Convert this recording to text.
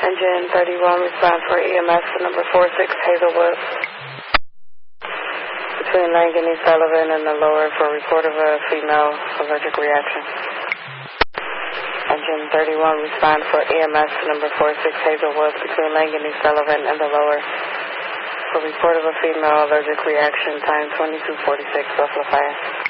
Engine 31, respond for EMS to number 46 Hazelwood. Between Langen and Sullivan and the lower for report of a female allergic reaction. Engine 31, respond for EMS to number 46 Hazelwood between Langen and Sullivan and the lower for report of a female allergic reaction, time 2246 West Lafayette.